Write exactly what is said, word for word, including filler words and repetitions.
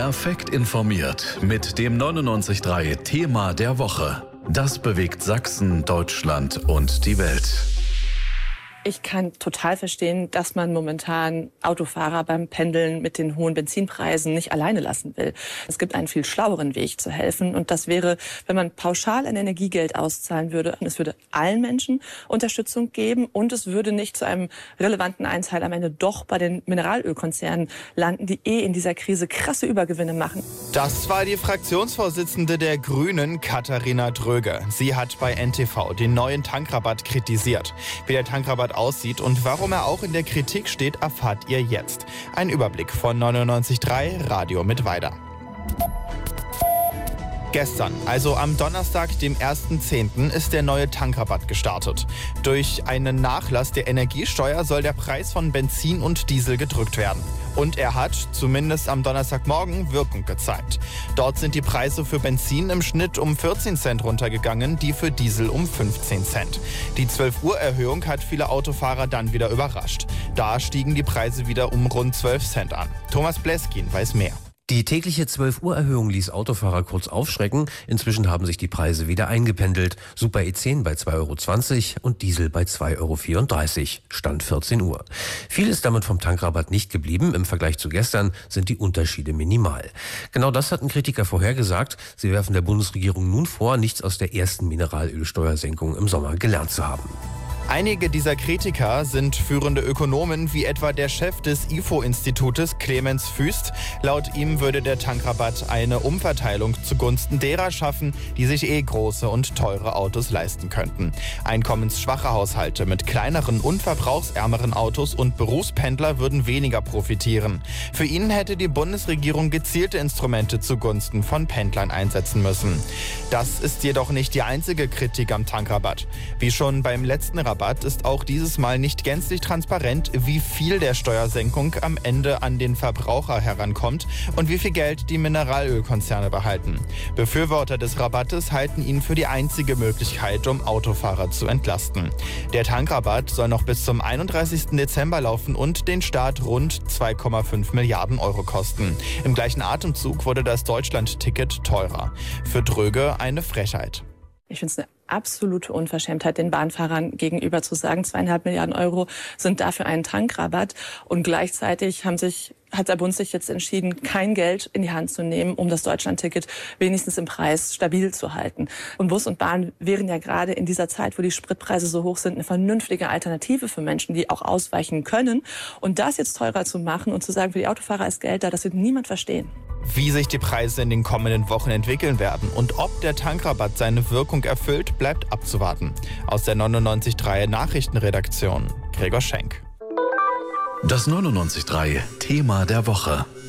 Perfekt informiert mit dem neunundneunzig Komma drei Thema der Woche. Das bewegt Sachsen, Deutschland und die Welt. Ich kann total verstehen, dass man momentan Autofahrer beim Pendeln mit den hohen Benzinpreisen nicht alleine lassen will. Es gibt einen viel schlaueren Weg zu helfen. Und das wäre, wenn man pauschal ein Energiegeld auszahlen würde. Es würde allen Menschen Unterstützung geben und es würde nicht zu einem relevanten Einteil am Ende doch bei den Mineralölkonzernen landen, die eh in dieser Krise krasse Übergewinne machen. Das war die Fraktionsvorsitzende der Grünen, Katharina Dröge. Sie hat bei N T V den neuen Tankrabatt kritisiert. Wie der Tankrabatt aussieht und warum er auch in der Kritik steht, erfahrt ihr jetzt. Ein Überblick von neunundneunzig Komma drei Radio mit Weida. Gestern, also am Donnerstag, dem ersten zehnten, ist der neue Tankrabatt gestartet. Durch einen Nachlass der Energiesteuer soll der Preis von Benzin und Diesel gedrückt werden. Und er hat, zumindest am Donnerstagmorgen, Wirkung gezeigt. Dort sind die Preise für Benzin im Schnitt um vierzehn Cent runtergegangen, die für Diesel um fünfzehn Cent. Die zwölf Uhr Erhöhung hat viele Autofahrer dann wieder überrascht. Da stiegen die Preise wieder um rund zwölf Cent an. Thomas Bleskin weiß mehr. Die tägliche zwölf Uhr Erhöhung ließ Autofahrer kurz aufschrecken. Inzwischen haben sich die Preise wieder eingependelt. Super E zehn bei zwei Euro zwanzig und Diesel bei zwei Euro vierunddreißig. Stand vierzehn Uhr. Viel ist damit vom Tankrabatt nicht geblieben. Im Vergleich zu gestern sind die Unterschiede minimal. Genau das hatten Kritiker vorhergesagt. Sie werfen der Bundesregierung nun vor, nichts aus der ersten Mineralölsteuersenkung im Sommer gelernt zu haben. Einige dieser Kritiker sind führende Ökonomen, wie etwa der Chef des I F O-Institutes, Clemens Füst. Laut ihm würde der Tankrabatt eine Umverteilung zugunsten derer schaffen, die sich eh große und teure Autos leisten könnten. Einkommensschwache Haushalte mit kleineren und verbrauchsärmeren Autos und Berufspendler würden weniger profitieren. Für ihn hätte die Bundesregierung gezielte Instrumente zugunsten von Pendlern einsetzen müssen. Das ist jedoch nicht die einzige Kritik am Tankrabatt. Wie schon beim letzten Rabatt ist auch dieses Mal nicht gänzlich transparent, wie viel der Steuersenkung am Ende an den Verbraucher herankommt und wie viel Geld die Mineralölkonzerne behalten. Befürworter des Rabattes halten ihn für die einzige Möglichkeit, um Autofahrer zu entlasten. Der Tankrabatt soll noch bis zum einunddreißigsten Dezember laufen und den Staat rund zwei Komma fünf Milliarden Euro kosten. Im gleichen Atemzug wurde das Deutschland-Ticket teurer. Für Dröge eine Frechheit. Ich finde es eine absolute Unverschämtheit, den Bahnfahrern gegenüber zu sagen, zweieinhalb Milliarden Euro sind dafür ein Tankrabatt. Und gleichzeitig haben sich, hat der Bund sich jetzt entschieden, kein Geld in die Hand zu nehmen, um das Deutschlandticket wenigstens im Preis stabil zu halten. Und Bus und Bahn wären ja gerade in dieser Zeit, wo die Spritpreise so hoch sind, eine vernünftige Alternative für Menschen, die auch ausweichen können. Und das jetzt teurer zu machen und zu sagen, für die Autofahrer ist Geld da, das wird niemand verstehen. Wie sich die Preise in den kommenden Wochen entwickeln werden und ob der Tankrabatt seine Wirkung erfüllt, bleibt abzuwarten. Aus der neunundneunzig Komma drei Nachrichtenredaktion, Gregor Schenk. Das neunundneunzig Komma drei Thema der Woche.